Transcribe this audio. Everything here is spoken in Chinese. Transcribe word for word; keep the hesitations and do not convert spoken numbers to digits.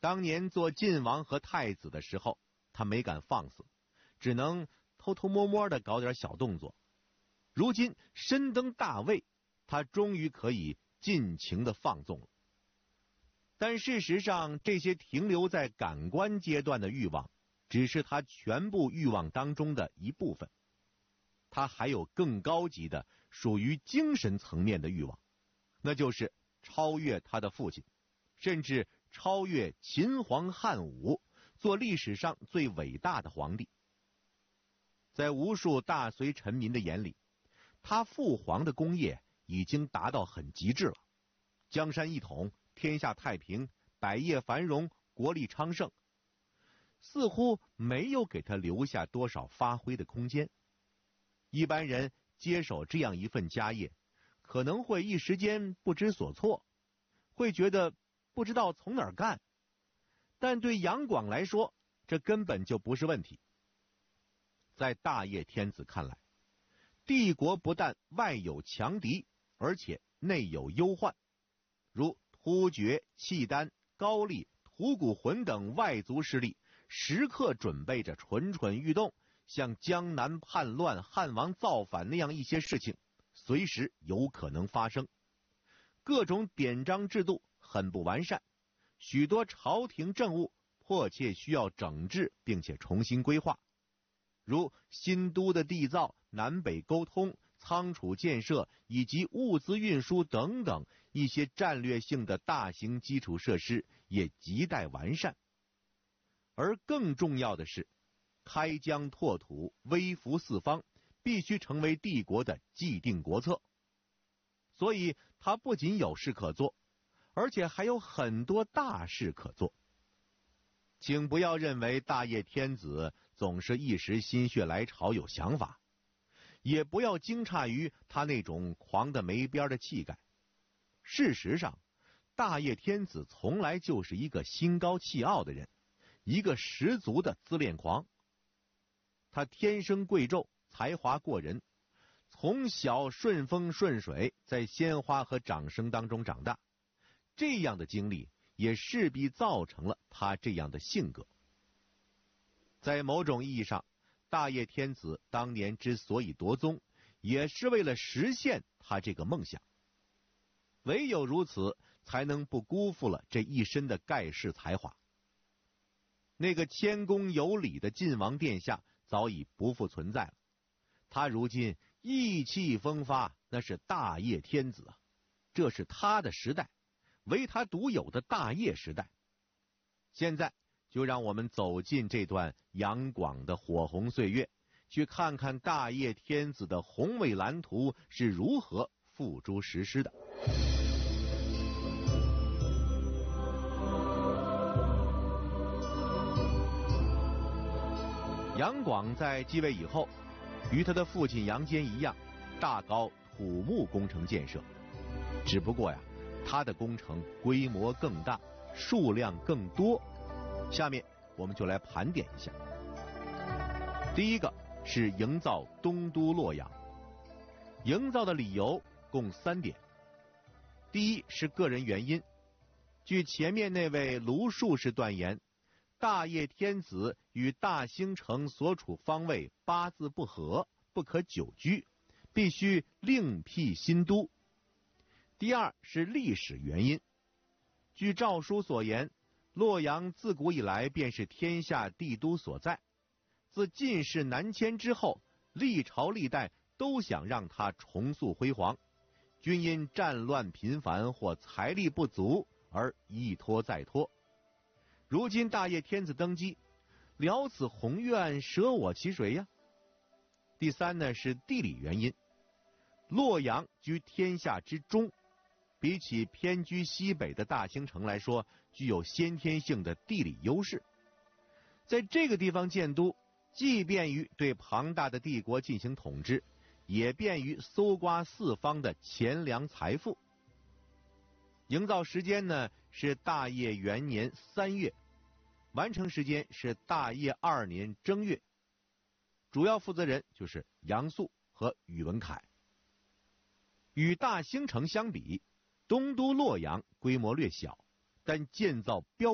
当年做晋王和太子的时候，他没敢放肆，只能偷偷摸摸的搞点小动作。如今身登大位，他终于可以尽情的放纵了。但事实上，这些停留在感官阶段的欲望，只是他全部欲望当中的一部分。他还有更高级的属于精神层面的欲望，那就是超越他的父亲，甚至超越秦皇汉武，做历史上最伟大的皇帝。在无数大隋臣民的眼里，他父皇的功业已经达到很极致了，江山一统，天下太平，百业繁荣，国力昌盛，似乎没有给他留下多少发挥的空间。一般人接手这样一份家业，可能会一时间不知所措，会觉得不知道从哪儿干。但对杨广来说，这根本就不是问题。在大业天子看来，帝国不但外有强敌，而且内有忧患，如突厥、契丹、高丽、吐谷浑等外族势力，时刻准备着蠢蠢欲动，像江南叛乱、汉王造反那样一些事情，随时有可能发生。各种典章制度很不完善，许多朝廷政务迫切需要整治并且重新规划，如新都的缔造、南北沟通、仓储建设以及物资运输等等一些战略性的大型基础设施也亟待完善。而更重要的是，开疆拓土、威服四方必须成为帝国的既定国策。所以他不仅有事可做，而且还有很多大事可做。请不要认为大业天子总是一时心血来潮有想法，也不要惊诧于他那种狂得没边的气概。事实上，大业天子从来就是一个心高气傲的人，一个十足的自恋狂。他天生贵胄，才华过人，从小顺风顺水，在鲜花和掌声当中长大，这样的经历也势必造成了他这样的性格。在某种意义上，大业天子当年之所以夺宗，也是为了实现他这个梦想。唯有如此，才能不辜负了这一身的盖世才华。那个谦恭有礼的晋王殿下早已不复存在了，他如今意气风发，那是大业天子啊，这是他的时代，唯他独有的大业时代。现在就让我们走进这段杨广的火红岁月，去看看大业天子的宏伟蓝图是如何付诸实施的。杨广在继位以后，与他的父亲杨坚一样，大搞土木工程建设。只不过呀，他的工程规模更大，数量更多。下面我们就来盘点一下。第一个是营造东都洛阳，营造的理由共三点。第一是个人原因，据前面那位卢术士断言，大业天子与大兴城所处方位八字不合，不可久居，必须另辟新都。第二是历史原因，据诏书所言，洛阳自古以来便是天下帝都所在，自晋室南迁之后，历朝历代都想让它重塑辉煌，均因战乱频繁或财力不足而一拖再拖。如今大业天子登基，了此宏愿，舍我其谁呀？第三呢是地理原因，洛阳居天下之中，比起偏居西北的大兴城来说，具有先天性的地理优势。在这个地方建都，既便于对庞大的帝国进行统治，也便于搜刮四方的钱粮财富。营造时间呢是大业元年三月，完成时间是大业二年正月。主要负责人就是杨素和宇文恺。与大兴城相比，东都洛阳规模略小，但建造标